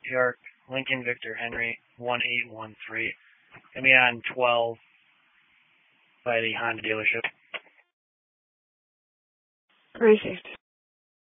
York, Lincoln Victor Henry, 1813. Get me on 12 by the Honda dealership. Perfect.